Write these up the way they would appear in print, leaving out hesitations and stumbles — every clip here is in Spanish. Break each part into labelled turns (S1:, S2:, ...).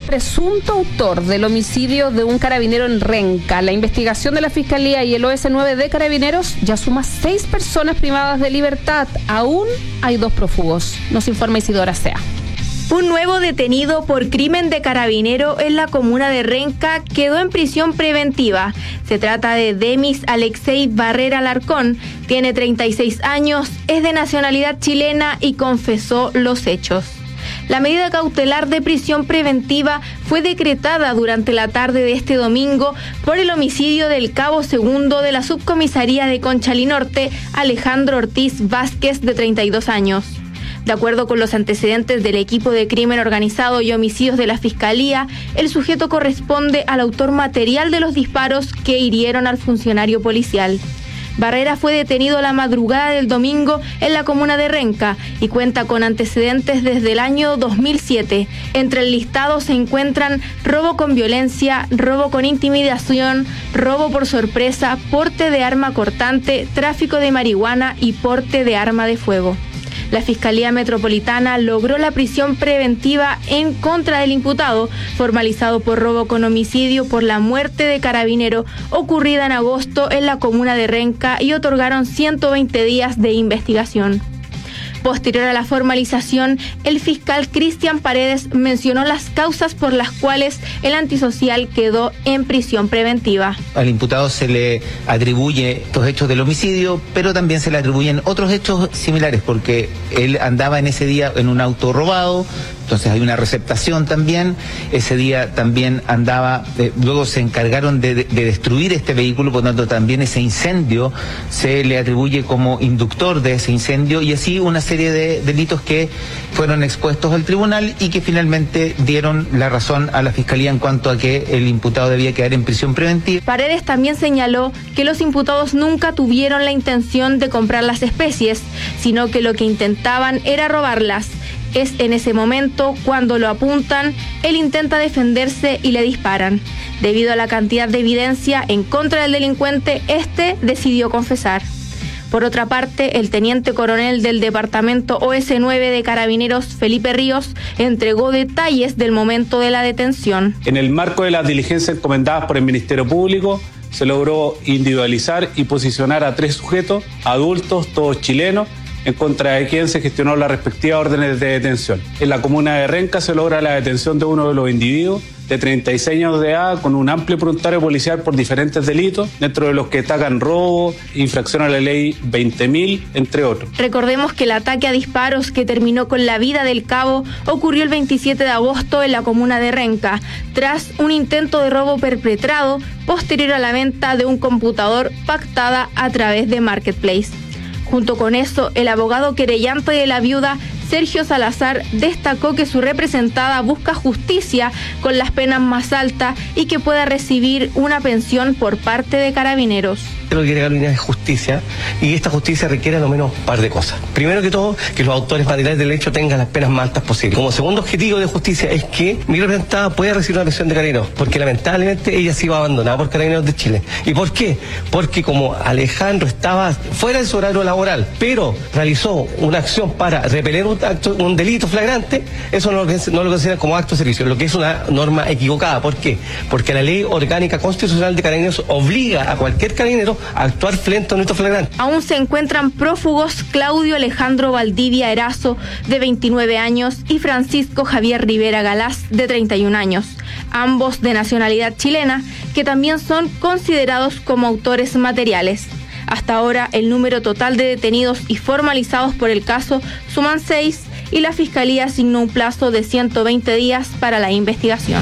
S1: presunto autor del homicidio de un carabinero en Renca. La investigación de la Fiscalía y el OS9 de Carabineros ya suma 6 personas privadas de libertad. Aún hay 2 prófugos. Nos informa Isidora Sea.
S2: Un nuevo detenido por crimen de carabinero en la comuna de Renca quedó en prisión preventiva. Se trata de Demis Alexei Barrera Alarcón. Tiene 36 años, es de nacionalidad chilena y confesó los hechos. La medida cautelar de prisión preventiva fue decretada durante la tarde de este domingo por el homicidio del cabo segundo de la subcomisaría de Conchalí Norte, Alejandro Ortiz Vázquez, de 32 años. De acuerdo con los antecedentes del equipo de crimen organizado y homicidios de la Fiscalía, el sujeto corresponde al autor material de los disparos que hirieron al funcionario policial. Barrera fue detenido la madrugada del domingo en la comuna de Renca y cuenta con antecedentes desde el año 2007. Entre el listado se encuentran robo con violencia, robo con intimidación, robo por sorpresa, porte de arma cortante, tráfico de marihuana y porte de arma de fuego. La Fiscalía Metropolitana logró la prisión preventiva en contra del imputado, formalizado por robo con homicidio por la muerte de carabinero ocurrida en agosto en la comuna de Renca, y otorgaron 120 días de investigación. Posterior a la formalización, el fiscal Cristian Paredes mencionó las causas por las cuales el antisocial quedó en prisión preventiva.
S3: Al imputado se le atribuye estos hechos del homicidio, pero también se le atribuyen otros hechos similares, porque él andaba en ese día en un auto robado. Entonces hay una receptación también. Ese día también andaba, luego se encargaron de destruir este vehículo, por lo tanto también ese incendio se le atribuye como inductor de ese incendio, y así una serie de delitos que fueron expuestos al tribunal y que finalmente dieron la razón a la Fiscalía en cuanto a que el imputado debía quedar en prisión preventiva.
S2: Paredes también señaló que los imputados nunca tuvieron la intención de comprar las especies, sino que lo que intentaban era robarlas. Es en ese momento cuando lo apuntan, él intenta defenderse y le disparan. Debido a la cantidad de evidencia en contra del delincuente, este decidió confesar. Por otra parte, el teniente coronel del departamento OS9 de Carabineros, Felipe Ríos, entregó detalles del momento de la detención.
S4: En el marco de las diligencias encomendadas por el Ministerio Público, se logró individualizar y posicionar a 3 sujetos, adultos, todos chilenos, en contra de quien se gestionó las respectivas órdenes de detención. En la comuna de Renca se logra la detención de uno de los individuos de 36 años de edad con un amplio prontuario policial por diferentes delitos, dentro de los que destacan robo, infracción a la ley 20.000, entre otros.
S2: Recordemos que el ataque a disparos que terminó con la vida del cabo ocurrió el 27 de agosto en la comuna de Renca, tras un intento de robo perpetrado posterior a la venta de un computador pactada a través de Marketplace. Junto con eso, el abogado querellante de la viuda, Sergio Salazar, destacó que su representada busca justicia con las penas más altas y que pueda recibir una pensión por parte de Carabineros.
S5: Lo que quiere es justicia, y esta justicia requiere al menos un par de cosas. Primero que todo, que los autores materiales del hecho tengan las penas más altas posibles. Como segundo objetivo de justicia es que mi representada pueda recibir una pensión de Carabineros, porque lamentablemente ella se iba abandonada por Carabineros de Chile. ¿Y por qué? Porque como Alejandro estaba fuera de su horario laboral, pero realizó una acción para repeler un delito flagrante, eso no lo consideran como acto de servicio, lo que es una norma equivocada. ¿Por qué? Porque la ley orgánica constitucional de Carabineros obliga a cualquier carabinero a actuar frente a un delito flagrante.
S2: Aún se encuentran prófugos Claudio Alejandro Valdivia Erazo, de 29 años, y Francisco Javier Rivera Galás, de 31 años, ambos de nacionalidad chilena, que también son considerados como autores materiales. Hasta ahora, el número total de detenidos y formalizados por el caso suman 6, y la Fiscalía asignó un plazo de 120 días para la investigación.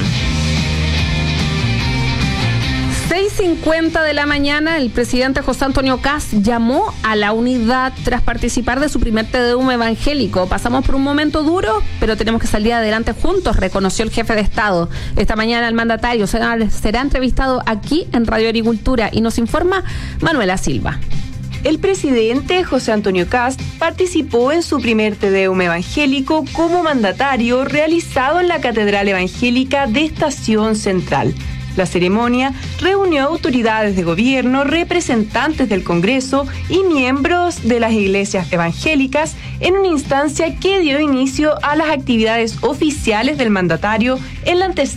S1: 6:50 de la mañana, el presidente José Antonio Kast llamó a la unidad tras participar de su primer Tedeum evangélico. Pasamos por un momento duro, pero tenemos que salir adelante juntos, reconoció el jefe de Estado. Esta mañana el mandatario será entrevistado aquí en Radio Agricultura, y nos informa Manuela Silva.
S6: El presidente José Antonio Kast participó en su primer Tedeum evangélico como mandatario, realizado en la Catedral Evangélica de Estación Central. La ceremonia reunió autoridades de gobierno, representantes del Congreso y miembros de las iglesias evangélicas en una instancia que dio inicio a las actividades oficiales del mandatario en la antesala